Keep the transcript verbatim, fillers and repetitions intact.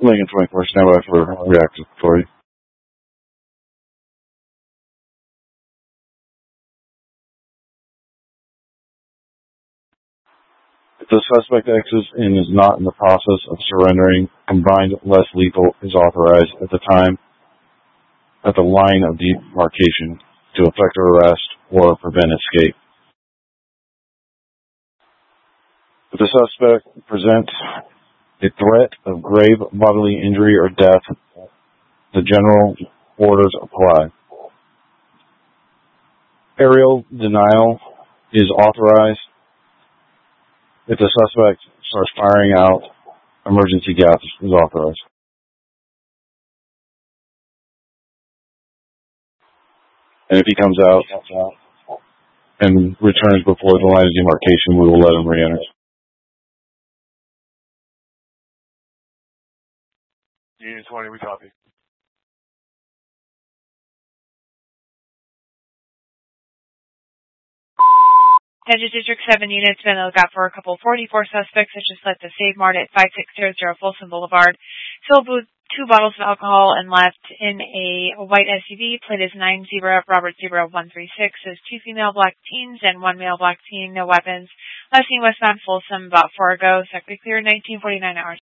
Lincoln twenty-four, stand by for reactive authority. If the suspect exits and is not in the process of surrendering, combined less lethal is authorized at the time at the line of demarcation to effect arrest or prevent escape. If the suspect presents a threat of grave bodily injury or death, the general orders apply. Aerial denial is authorized if the suspect starts firing out emergency gas is authorized. And if he comes out and returns before the line of demarcation, we will let him re-enter. Unit twenty, we copy. Attention District seven units, been on the lookout for a couple forty-four suspects that just left the Save Mart at five six zero zero Folsom Boulevard. Filled with two bottles of alcohol and left in a white S U V. Plate is nine zero Robert zero one three six. There's two female black teens and one male black teen. No weapons. Last seen westbound Folsom about four ago. Sector clear, nineteen forty-nine hours.